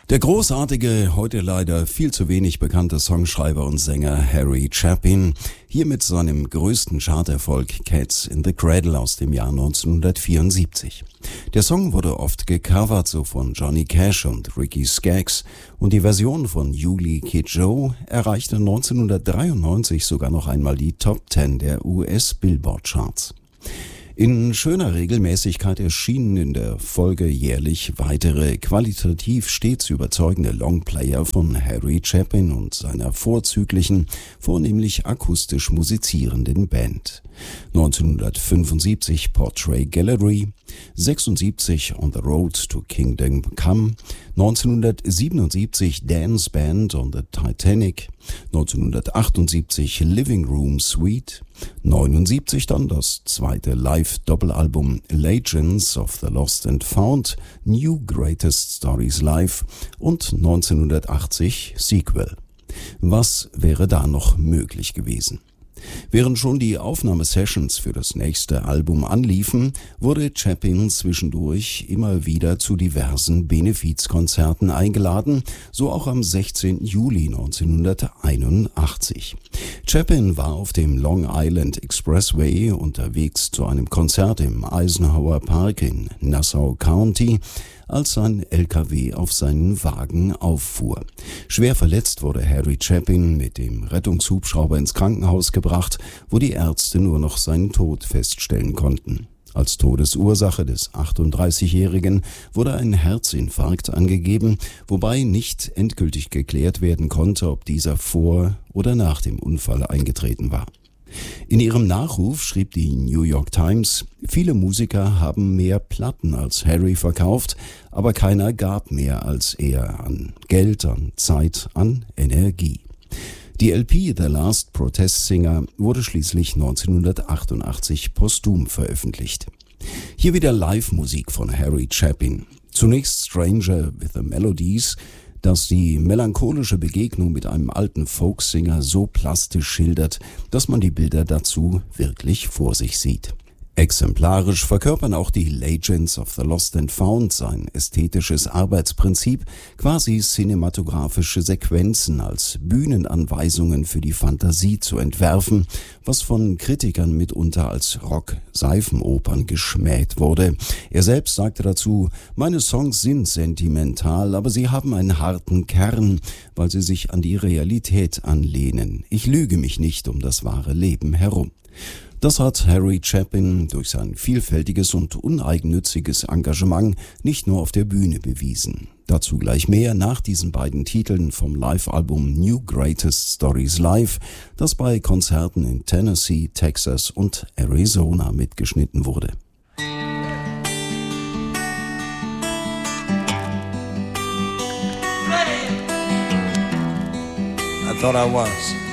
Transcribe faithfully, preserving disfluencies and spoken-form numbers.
Der großartige, heute leider viel zu wenig bekannte Songschreiber und Sänger Harry Chapin, hier mit seinem größten Charterfolg Cats in the Cradle aus dem Jahr neunzehnhundertvierundsiebzig. Der Song wurde oft gecovert, so von Johnny Cash und Ricky Skaggs, und die Version von Uli Kidjo erreichte neunzehnhundertdreiundneunzig sogar noch einmal die Top Ten der U S-Billboard-Charts. In schöner Regelmäßigkeit erschienen in der Folge jährlich weitere qualitativ stets überzeugende Longplayer von Harry Chapin und seiner vorzüglichen, vornehmlich akustisch musizierenden Band. neunzehnhundertfünfundsiebzig Portrait Gallery, sechsundsiebzig On the Road to Kingdom Come, neunzehnhundertsiebenundsiebzig Dance Band on the Titanic, neunzehnhundertachtundsiebzig Living Room Suite, neunundsiebzig dann das zweite Live-Doppelalbum Legends of the Lost and Found, New Greatest Stories Live und neunzehnhundertachtzig Sequel. Was wäre da noch möglich gewesen? Während schon die Aufnahmesessions für das nächste Album anliefen, wurde Chapin zwischendurch immer wieder zu diversen Benefizkonzerten eingeladen, so auch am sechzehnten Juli neunzehnhunderteinundachtzig. Chapin war auf dem Long Island Expressway unterwegs zu einem Konzert im Eisenhower Park in Nassau County, als sein L K W auf seinen Wagen auffuhr. Schwer verletzt wurde Harry Chapin mit dem Rettungshubschrauber ins Krankenhaus gebracht, wo die Ärzte nur noch seinen Tod feststellen konnten. Als Todesursache des achtunddreißigjährigen wurde ein Herzinfarkt angegeben, wobei nicht endgültig geklärt werden konnte, ob dieser vor oder nach dem Unfall eingetreten war. In ihrem Nachruf schrieb die New York Times, viele Musiker haben mehr Platten als Harry verkauft, aber keiner gab mehr als er an Geld, an Zeit, an Energie. Die L P The Last Protest Singer wurde schließlich neunzehnhundertachtundachtzig posthum veröffentlicht. Hier wieder Live-Musik von Harry Chapin. Zunächst Stranger with the Melodies, das die melancholische Begegnung mit einem alten Folksinger so plastisch schildert, dass man die Bilder dazu wirklich vor sich sieht. Exemplarisch verkörpern auch die Legends of the Lost and Found sein ästhetisches Arbeitsprinzip, quasi cinematografische Sequenzen als Bühnenanweisungen für die Fantasie zu entwerfen, was von Kritikern mitunter als Rock-Seifenopern geschmäht wurde. Er selbst sagte dazu, meine Songs sind sentimental, aber sie haben einen harten Kern, weil sie sich an die Realität anlehnen. Ich lüge mich nicht um das wahre Leben herum. Das hat Harry Chapin durch sein vielfältiges und uneigennütziges Engagement nicht nur auf der Bühne bewiesen. Dazu gleich mehr nach diesen beiden Titeln vom Live-Album New Greatest Stories Live, das bei Konzerten in Tennessee, Texas und Arizona mitgeschnitten wurde. I thought I was.